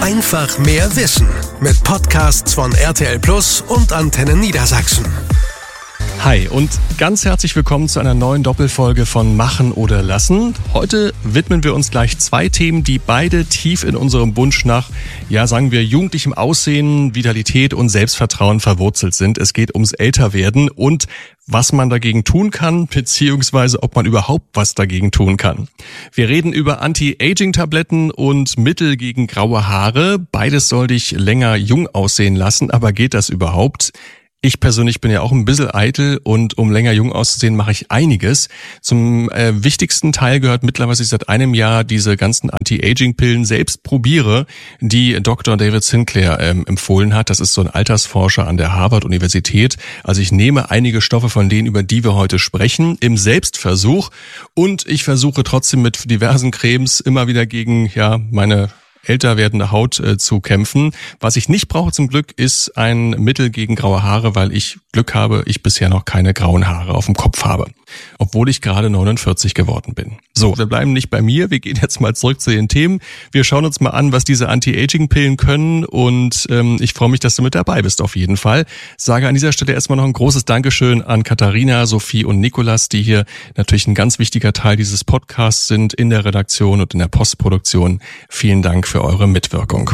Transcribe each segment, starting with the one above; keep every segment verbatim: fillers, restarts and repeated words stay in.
Einfach mehr Wissen mit Podcasts von R T L Plus und Antenne Niedersachsen. Hi und ganz herzlich willkommen zu einer neuen Doppelfolge von Machen oder Lassen. Heute widmen wir uns gleich zwei Themen, die beide tief in unserem Wunsch nach, ja sagen wir, jugendlichem Aussehen, Vitalität und Selbstvertrauen verwurzelt sind. Es geht ums Älterwerden und was man dagegen tun kann, beziehungsweise ob man überhaupt was dagegen tun kann. Wir reden über Anti-Aging-Tabletten und Mittel gegen graue Haare. Beides soll dich länger jung aussehen lassen, aber geht das überhaupt? Ich persönlich bin ja auch ein bisschen eitel und um länger jung auszusehen, mache ich einiges. Zum äh, wichtigsten Teil gehört mittlerweile, dass ich seit einem Jahr diese ganzen Anti-Aging-Pillen selbst probiere, die Doktor David Sinclair ähm, empfohlen hat. Das ist so ein Altersforscher an der Harvard-Universität. Also ich nehme einige Stoffe von denen, über die wir heute sprechen, im Selbstversuch und ich versuche trotzdem mit diversen Cremes immer wieder gegen ja meine älter werdende Haut äh, zu kämpfen. Was ich nicht brauche zum Glück, ist ein Mittel gegen graue Haare, weil ich Glück habe, ich bisher noch keine grauen Haare auf dem Kopf habe. Obwohl ich gerade neunundvierzig geworden bin. So, wir bleiben nicht bei mir, wir gehen jetzt mal zurück zu den Themen. Wir schauen uns mal an, was diese Anti-Aging-Pillen können und ähm, ich freue mich, dass du mit dabei bist auf jeden Fall. Sage an dieser Stelle erstmal noch ein großes Dankeschön an Katharina, Sophie und Nikolas, die hier natürlich ein ganz wichtiger Teil dieses Podcasts sind in der Redaktion und in der Postproduktion. Vielen Dank für eure Mitwirkung.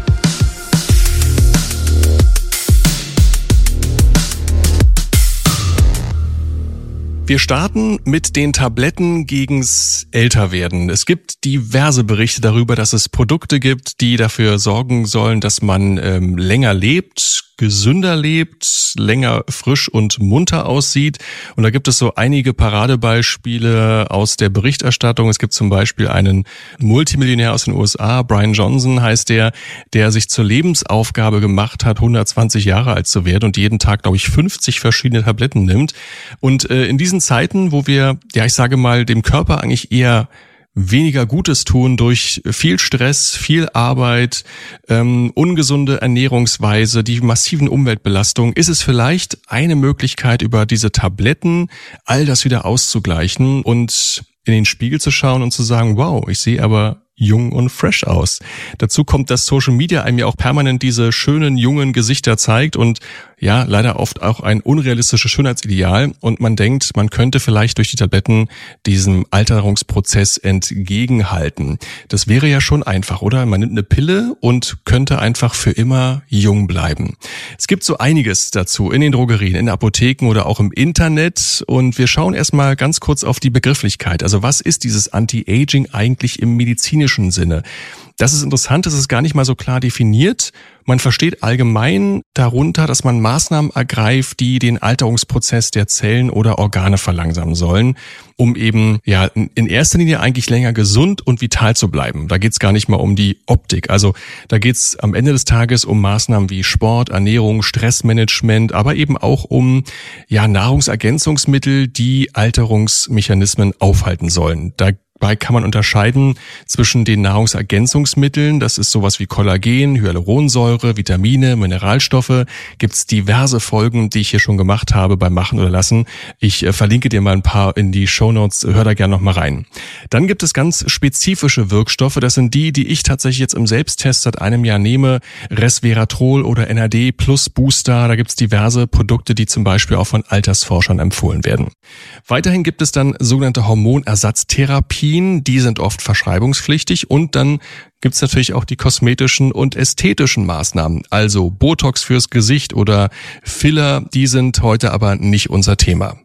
Wir starten mit den Tabletten gegens Älterwerden. Es gibt diverse Berichte darüber, dass es Produkte gibt, die dafür sorgen sollen, dass man ähm, länger lebt, gesünder lebt, länger frisch und munter aussieht. Und da gibt es so einige Paradebeispiele aus der Berichterstattung. Es gibt zum Beispiel einen Multimillionär aus den U S A, Brian Johnson heißt der, der sich zur Lebensaufgabe gemacht hat, hundertzwanzig Jahre alt zu werden und jeden Tag, glaube ich, fünfzig verschiedene Tabletten nimmt. Und äh, in diesen Zeiten, wo wir, ja ich sage mal, dem Körper eigentlich eher weniger Gutes tun durch viel Stress, viel Arbeit, ähm, ungesunde Ernährungsweise, die massiven Umweltbelastungen, ist es vielleicht eine Möglichkeit, über diese Tabletten all das wieder auszugleichen und in den Spiegel zu schauen und zu sagen, wow, ich sehe aber jung und fresh aus. Dazu kommt, dass Social Media einem ja auch permanent diese schönen, jungen Gesichter zeigt und ja, leider oft auch ein unrealistisches Schönheitsideal und man denkt, man könnte vielleicht durch die Tabletten diesem Alterungsprozess entgegenhalten. Das wäre ja schon einfach, oder? Man nimmt eine Pille und könnte einfach für immer jung bleiben. Es gibt so einiges dazu in den Drogerien, in Apotheken oder auch im Internet und wir schauen erstmal ganz kurz auf die Begrifflichkeit. Also was ist dieses Anti-Aging eigentlich im medizinischen Sinne? Das ist interessant, das ist gar nicht mal so klar definiert. Man versteht allgemein darunter, dass man Maßnahmen ergreift, die den Alterungsprozess der Zellen oder Organe verlangsamen sollen, um eben ja in erster Linie eigentlich länger gesund und vital zu bleiben. Da geht's gar nicht mal um die Optik. Also da geht's am Ende des Tages um Maßnahmen wie Sport, Ernährung, Stressmanagement, aber eben auch um ja Nahrungsergänzungsmittel, die Alterungsmechanismen aufhalten sollen. Da Dabei kann man unterscheiden zwischen den Nahrungsergänzungsmitteln, das ist sowas wie Kollagen, Hyaluronsäure, Vitamine, Mineralstoffe. Gibt's diverse Folgen, die ich hier schon gemacht habe beim Machen oder Lassen. Ich äh, verlinke dir mal ein paar in die Shownotes, hör da gerne noch mal rein. Dann gibt es ganz spezifische Wirkstoffe, das sind die, die ich tatsächlich jetzt im Selbsttest seit einem Jahr nehme. Resveratrol oder N A D plus Booster, da gibt's diverse Produkte, die zum Beispiel auch von Altersforschern empfohlen werden. Weiterhin gibt es dann sogenannte Hormonersatztherapien. Die sind oft verschreibungspflichtig und dann gibt's natürlich auch die kosmetischen und ästhetischen Maßnahmen, also Botox fürs Gesicht oder Filler, die sind heute aber nicht unser Thema.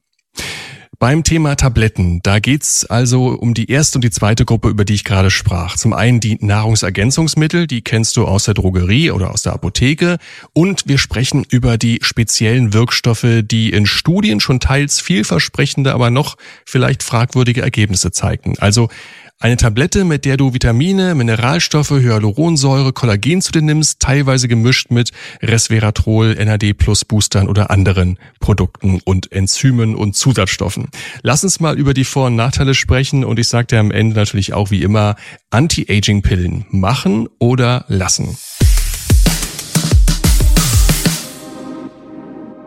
Beim Thema Tabletten, da geht's also um die erste und die zweite Gruppe, über die ich gerade sprach. Zum einen die Nahrungsergänzungsmittel, die kennst du aus der Drogerie oder aus der Apotheke. Und wir sprechen über die speziellen Wirkstoffe, die in Studien schon teils vielversprechende, aber noch vielleicht fragwürdige Ergebnisse zeigten. Also eine Tablette, mit der du Vitamine, Mineralstoffe, Hyaluronsäure, Kollagen zu dir nimmst, teilweise gemischt mit Resveratrol, N A D plus Boostern oder anderen Produkten und Enzymen und Zusatzstoffen. Lass uns mal über die Vor- und Nachteile sprechen und ich sage dir am Ende natürlich auch wie immer, Anti-Aging-Pillen machen oder lassen.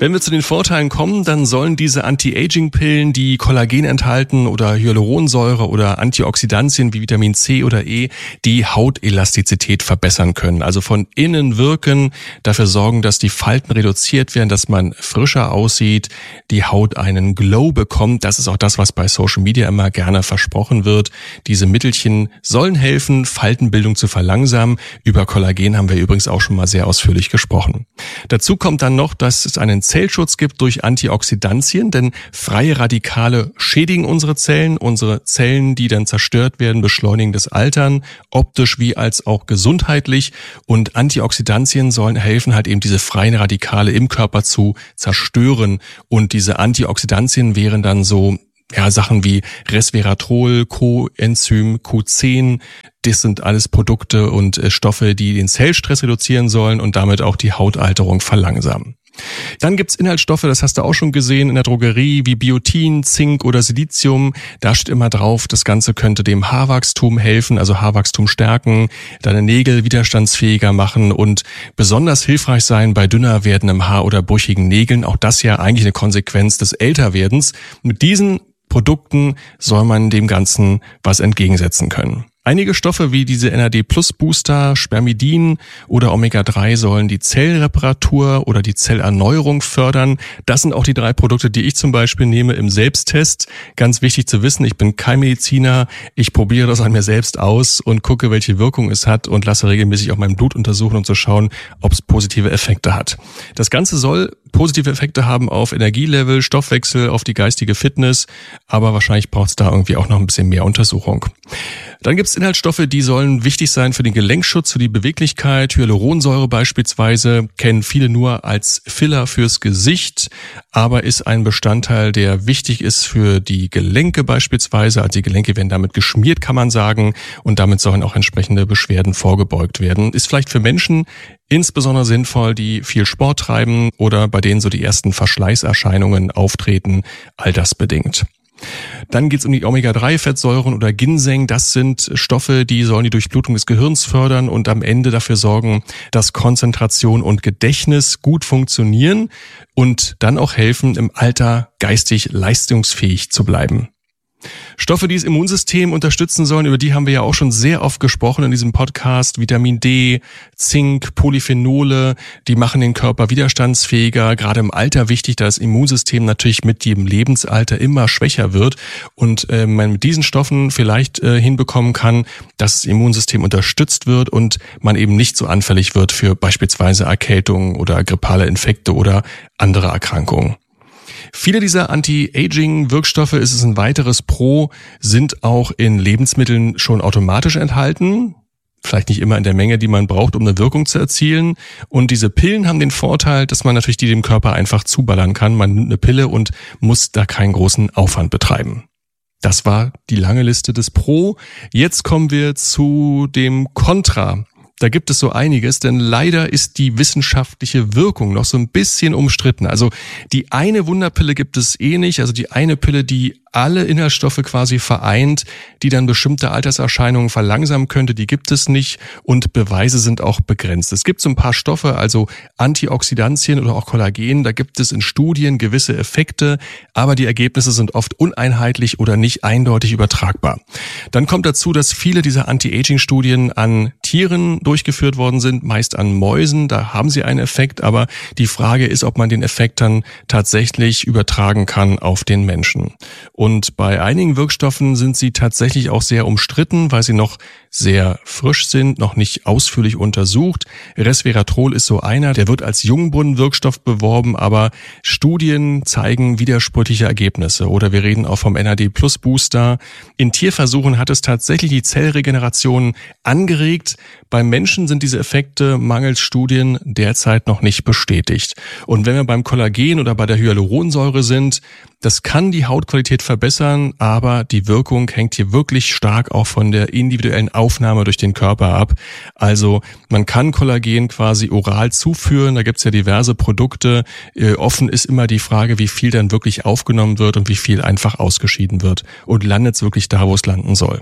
Wenn wir zu den Vorteilen kommen, dann sollen diese Anti-Aging-Pillen, die Kollagen enthalten oder Hyaluronsäure oder Antioxidantien wie Vitamin C oder E, die Hautelastizität verbessern können. Also von innen wirken, dafür sorgen, dass die Falten reduziert werden, dass man frischer aussieht, die Haut einen Glow bekommt. Das ist auch das, was bei Social Media immer gerne versprochen wird. Diese Mittelchen sollen helfen, Faltenbildung zu verlangsamen. Über Kollagen haben wir übrigens auch schon mal sehr ausführlich gesprochen. Dazu kommt dann noch, dass es einen Zellschutz gibt durch Antioxidantien, denn freie Radikale schädigen unsere Zellen. Unsere Zellen, die dann zerstört werden, beschleunigen das Altern, optisch wie als auch gesundheitlich. Und Antioxidantien sollen helfen, halt eben diese freien Radikale im Körper zu zerstören. Und diese Antioxidantien wären dann so ja, Sachen wie Resveratrol, Coenzym Q zehn, das sind alles Produkte und äh, Stoffe, die den Zellstress reduzieren sollen und damit auch die Hautalterung verlangsamen. Dann gibt's Inhaltsstoffe, das hast du auch schon gesehen in der Drogerie, wie Biotin, Zink oder Silizium. Da steht immer drauf, das Ganze könnte dem Haarwachstum helfen, also Haarwachstum stärken, deine Nägel widerstandsfähiger machen und besonders hilfreich sein bei dünner werdendem Haar oder brüchigen Nägeln. Auch das ja eigentlich eine Konsequenz des Älterwerdens. Mit diesen Produkten soll man dem Ganzen was entgegensetzen können. Einige Stoffe wie diese N A D Plus Booster, Spermidin oder Omega drei sollen die Zellreparatur oder die Zellerneuerung fördern. Das sind auch die drei Produkte, die ich zum Beispiel nehme im Selbsttest. Ganz wichtig zu wissen, ich bin kein Mediziner. Ich probiere das an mir selbst aus und gucke, welche Wirkung es hat und lasse regelmäßig auch mein Blut untersuchen, um zu schauen, ob es positive Effekte hat. Das Ganze soll positive Effekte haben auf Energielevel, Stoffwechsel, auf die geistige Fitness, aber wahrscheinlich braucht es da irgendwie auch noch ein bisschen mehr Untersuchung. Dann gibt es Inhaltsstoffe, die sollen wichtig sein für den Gelenkschutz, für die Beweglichkeit. Hyaluronsäure beispielsweise kennen viele nur als Filler fürs Gesicht, aber ist ein Bestandteil, der wichtig ist für die Gelenke beispielsweise. Also die Gelenke werden damit geschmiert, kann man sagen, und damit sollen auch entsprechende Beschwerden vorgebeugt werden. Ist vielleicht für Menschen insbesondere sinnvoll, die viel Sport treiben oder bei denen so die ersten Verschleißerscheinungen auftreten, all das bedingt. Dann geht es um die Omega drei Fettsäuren oder Ginseng. Das sind Stoffe, die sollen die Durchblutung des Gehirns fördern und am Ende dafür sorgen, dass Konzentration und Gedächtnis gut funktionieren und dann auch helfen, im Alter geistig leistungsfähig zu bleiben. Stoffe, die das Immunsystem unterstützen sollen, über die haben wir ja auch schon sehr oft gesprochen in diesem Podcast. Vitamin D, Zink, Polyphenole, die machen den Körper widerstandsfähiger, gerade im Alter wichtig, da das Immunsystem natürlich mit jedem Lebensalter immer schwächer wird und äh, man mit diesen Stoffen vielleicht äh, hinbekommen kann, dass das Immunsystem unterstützt wird und man eben nicht so anfällig wird für beispielsweise Erkältungen oder grippale Infekte oder andere Erkrankungen. Viele dieser Anti-Aging-Wirkstoffe, ist es ein weiteres Pro, sind auch in Lebensmitteln schon automatisch enthalten. Vielleicht nicht immer in der Menge, die man braucht, um eine Wirkung zu erzielen. Und diese Pillen haben den Vorteil, dass man natürlich die dem Körper einfach zuballern kann. Man nimmt eine Pille und muss da keinen großen Aufwand betreiben. Das war die lange Liste des Pro. Jetzt kommen wir zu dem Contra. Da gibt es so einiges, denn leider ist die wissenschaftliche Wirkung noch so ein bisschen umstritten. Also die eine Wunderpille gibt es eh nicht, also die eine Pille, die alle Inhaltsstoffe quasi vereint, die dann bestimmte Alterserscheinungen verlangsamen könnte, die gibt es nicht und Beweise sind auch begrenzt. Es gibt so ein paar Stoffe, also Antioxidantien oder auch Kollagen, da gibt es in Studien gewisse Effekte, aber die Ergebnisse sind oft uneinheitlich oder nicht eindeutig übertragbar. Dann kommt dazu, dass viele dieser Anti-Aging-Studien an Tieren durchgeführt worden sind, meist an Mäusen, da haben sie einen Effekt, aber die Frage ist, ob man den Effekt dann tatsächlich übertragen kann auf den Menschen. Und bei einigen Wirkstoffen sind sie tatsächlich auch sehr umstritten, weil sie noch sehr frisch sind, noch nicht ausführlich untersucht. Resveratrol ist so einer, der wird als Jungbrunnenwirkstoff beworben, aber Studien zeigen widersprüchliche Ergebnisse. Oder wir reden auch vom N A D Plus Booster. In Tierversuchen hat es tatsächlich die Zellregeneration angeregt. Beim Menschen sind diese Effekte mangels Studien derzeit noch nicht bestätigt. Und wenn wir beim Kollagen oder bei der Hyaluronsäure sind, das kann die Hautqualität verbessern, aber die Wirkung hängt hier wirklich stark auch von der individuellen Aufnahme durch den Körper ab. Also man kann Kollagen quasi oral zuführen, da gibt's ja diverse Produkte. Äh, offen ist immer die Frage, wie viel dann wirklich aufgenommen wird und wie viel einfach ausgeschieden wird und landet es wirklich da, wo es landen soll.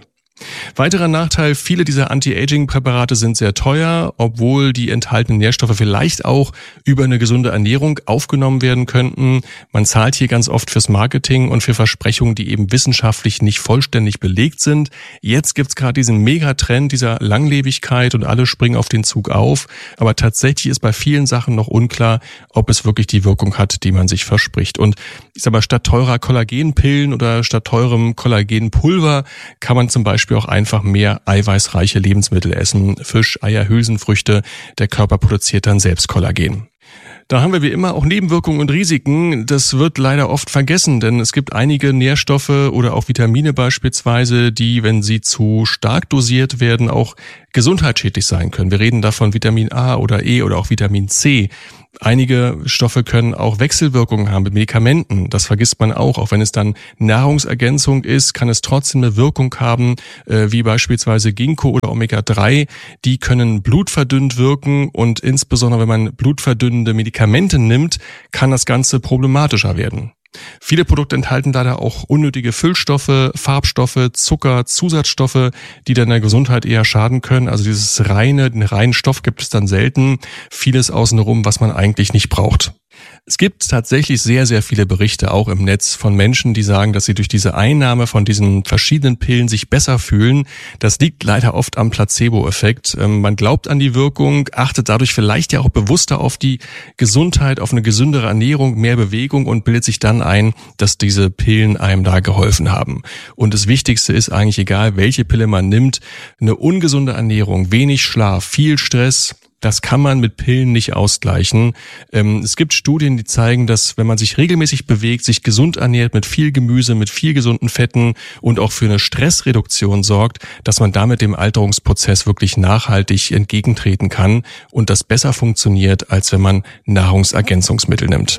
Weiterer Nachteil, viele dieser Anti-Aging-Präparate sind sehr teuer, obwohl die enthaltenen Nährstoffe vielleicht auch über eine gesunde Ernährung aufgenommen werden könnten. Man zahlt hier ganz oft fürs Marketing und für Versprechungen, die eben wissenschaftlich nicht vollständig belegt sind. Jetzt gibt's gerade diesen Megatrend dieser Langlebigkeit und alle springen auf den Zug auf. Aber tatsächlich ist bei vielen Sachen noch unklar, ob es wirklich die Wirkung hat, die man sich verspricht. Und ich sag mal, statt teurer Kollagenpillen oder statt teurem Kollagenpulver kann man zum Beispiel auch einfach mehr eiweißreiche Lebensmittel essen. Fisch, Eier, Hülsenfrüchte. Der Körper produziert dann selbst Kollagen. Da haben wir wie immer auch Nebenwirkungen und Risiken. Das wird leider oft vergessen, denn es gibt einige Nährstoffe oder auch Vitamine beispielsweise, die, wenn sie zu stark dosiert werden, auch gesundheitsschädlich sein können. Wir reden da von Vitamin A oder E oder auch Vitamin C. Einige Stoffe können auch Wechselwirkungen haben mit Medikamenten. Das vergisst man auch. Auch wenn es dann Nahrungsergänzung ist, kann es trotzdem eine Wirkung haben, äh, wie beispielsweise Ginkgo oder Omega drei. Die können blutverdünnt wirken und insbesondere, wenn man blutverdünnende Medikamente nimmt, kann das Ganze problematischer werden. Viele Produkte enthalten leider auch unnötige Füllstoffe, Farbstoffe, Zucker, Zusatzstoffe, die dann der Gesundheit eher schaden können. Also dieses reine, den reinen Stoff gibt es dann selten. Vieles außenrum, was man eigentlich nicht braucht. Es gibt tatsächlich sehr, sehr viele Berichte auch im Netz von Menschen, die sagen, dass sie durch diese Einnahme von diesen verschiedenen Pillen sich besser fühlen. Das liegt leider oft am Placebo-Effekt. Man glaubt an die Wirkung, achtet dadurch vielleicht ja auch bewusster auf die Gesundheit, auf eine gesündere Ernährung, mehr Bewegung und bildet sich dann ein, dass diese Pillen einem da geholfen haben. Und das Wichtigste ist eigentlich, egal welche Pille man nimmt, eine ungesunde Ernährung, wenig Schlaf, viel Stress, das kann man mit Pillen nicht ausgleichen. Ähm, es gibt Studien, die zeigen, dass wenn man sich regelmäßig bewegt, sich gesund ernährt, mit viel Gemüse, mit viel gesunden Fetten und auch für eine Stressreduktion sorgt, dass man damit dem Alterungsprozess wirklich nachhaltig entgegentreten kann und das besser funktioniert, als wenn man Nahrungsergänzungsmittel nimmt.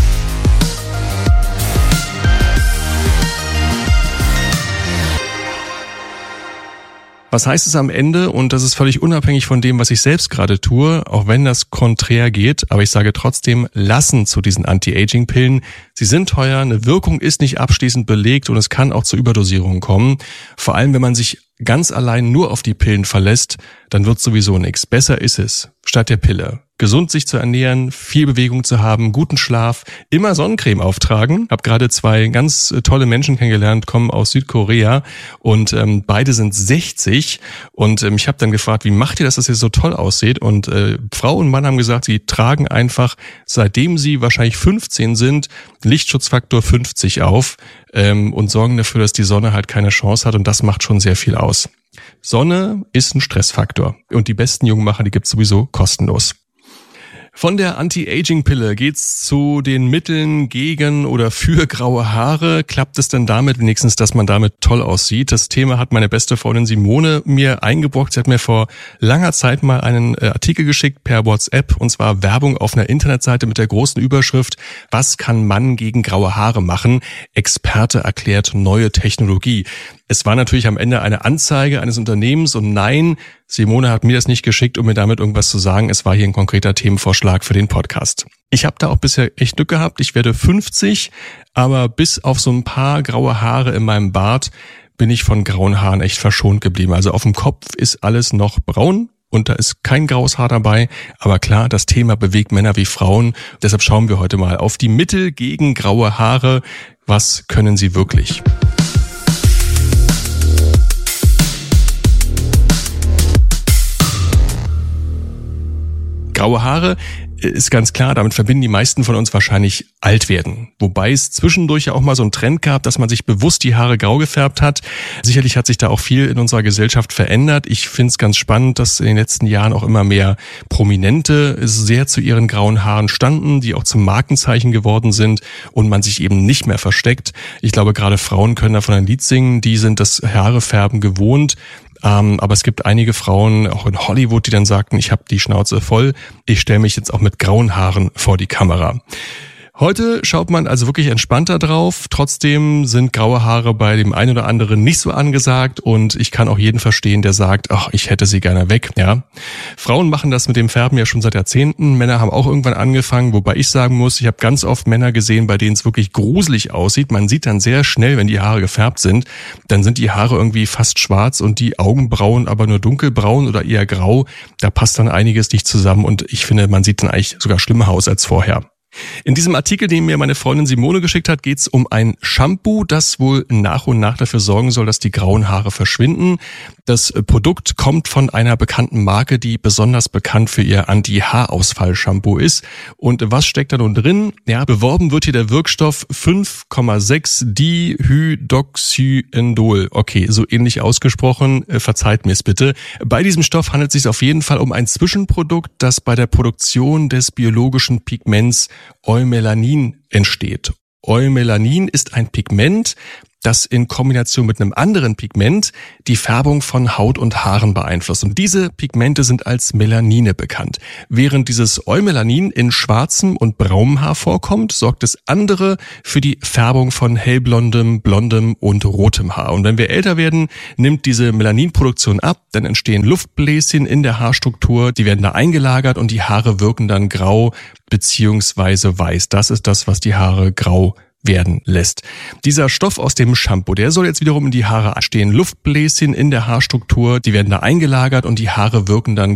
Was heißt es am Ende? Und das ist völlig unabhängig von dem, was ich selbst gerade tue, auch wenn das konträr geht. Aber ich sage trotzdem, lassen zu diesen Anti-Aging-Pillen. Sie sind teuer, eine Wirkung ist nicht abschließend belegt und es kann auch zu Überdosierungen kommen. Vor allem, wenn man sich ganz allein nur auf die Pillen verlässt, dann wird sowieso nichts. Besser ist es, statt der Pille, gesund sich zu ernähren, viel Bewegung zu haben, guten Schlaf, immer Sonnencreme auftragen. Hab gerade zwei ganz tolle Menschen kennengelernt, kommen aus Südkorea und ähm, beide sind sechzig und ähm, ich habe dann gefragt, wie macht ihr das, dass ihr so toll aussieht? Und äh, Frau und Mann haben gesagt, sie tragen einfach, seitdem sie wahrscheinlich fünfzehn sind, Lichtschutzfaktor fünfzig auf ähm, und sorgen dafür, dass die Sonne halt keine Chance hat und das macht schon sehr viel aus. Sonne ist ein Stressfaktor und die besten Jungmacher, die gibt's sowieso kostenlos. Von der Anti-Aging-Pille geht's zu den Mitteln gegen oder für graue Haare. Klappt es denn damit wenigstens, dass man damit toll aussieht? Das Thema hat meine beste Freundin Simone mir eingebrockt. Sie hat mir vor langer Zeit mal einen Artikel geschickt per WhatsApp, und zwar Werbung auf einer Internetseite mit der großen Überschrift: Was kann Mann gegen graue Haare machen? Experte erklärt neue Technologie. Es war natürlich am Ende eine Anzeige eines Unternehmens und nein, Simone hat mir das nicht geschickt, um mir damit irgendwas zu sagen. Es war hier ein konkreter Themenvorschlag für den Podcast. Ich habe da auch bisher echt Glück gehabt. Ich werde fünfzig, aber bis auf so ein paar graue Haare in meinem Bart bin ich von grauen Haaren echt verschont geblieben. Also auf dem Kopf ist alles noch braun und da ist kein graues Haar dabei. Aber klar, das Thema bewegt Männer wie Frauen. Deshalb schauen wir heute mal auf die Mittel gegen graue Haare. Was können sie wirklich? Graue Haare ist ganz klar, damit verbinden die meisten von uns wahrscheinlich alt werden. Wobei es zwischendurch ja auch mal so einen Trend gab, dass man sich bewusst die Haare grau gefärbt hat. Sicherlich hat sich da auch viel in unserer Gesellschaft verändert. Ich finde es ganz spannend, dass in den letzten Jahren auch immer mehr Prominente sehr zu ihren grauen Haaren standen, die auch zum Markenzeichen geworden sind und man sich eben nicht mehr versteckt. Ich glaube, gerade Frauen können davon ein Lied singen, die sind das Haarefärben gewohnt. Ähm, aber es gibt einige Frauen, auch in Hollywood, die dann sagten, ich habe die Schnauze voll, ich stelle mich jetzt auch mit grauen Haaren vor die Kamera. Heute schaut man also wirklich entspannter drauf. Trotzdem sind graue Haare bei dem einen oder anderen nicht so angesagt und ich kann auch jeden verstehen, der sagt, ach, ich hätte sie gerne weg. Ja, Frauen machen das mit dem Färben ja schon seit Jahrzehnten. Männer haben auch irgendwann angefangen, wobei ich sagen muss, ich habe ganz oft Männer gesehen, bei denen es wirklich gruselig aussieht. Man sieht dann sehr schnell, wenn die Haare gefärbt sind, dann sind die Haare irgendwie fast schwarz und die Augenbrauen aber nur dunkelbraun oder eher grau. Da passt dann einiges nicht zusammen und ich finde, man sieht dann eigentlich sogar schlimmer aus als vorher. In diesem Artikel, den mir meine Freundin Simone geschickt hat, geht es um ein Shampoo, das wohl nach und nach dafür sorgen soll, dass die grauen Haare verschwinden. Das Produkt kommt von einer bekannten Marke, die besonders bekannt für ihr Anti-Haarausfall-Shampoo ist. Und was steckt da nun drin? Ja, beworben wird hier der Wirkstoff fünf Komma sechs Dihydroxyendol. Okay, so ähnlich ausgesprochen, verzeiht mir es bitte. Bei diesem Stoff handelt es sich auf jeden Fall um ein Zwischenprodukt, das bei der Produktion des biologischen Pigments Eumelanin entsteht. Eumelanin ist ein Pigment, das in Kombination mit einem anderen Pigment die Färbung von Haut und Haaren beeinflusst. Und diese Pigmente sind als Melanine bekannt. Während dieses Eumelanin in schwarzem und braunem Haar vorkommt, sorgt es andere für die Färbung von hellblondem, blondem und rotem Haar. Und wenn wir älter werden, nimmt diese Melaninproduktion ab, dann entstehen Luftbläschen in der Haarstruktur, die werden da eingelagert und die Haare wirken dann grau beziehungsweise weiß. Das ist das, was die Haare grau werden lässt. Dieser Stoff aus dem Shampoo, der soll jetzt wiederum in die Haare stehen. Luftbläschen in der Haarstruktur, die werden da eingelagert und die Haare wirken dann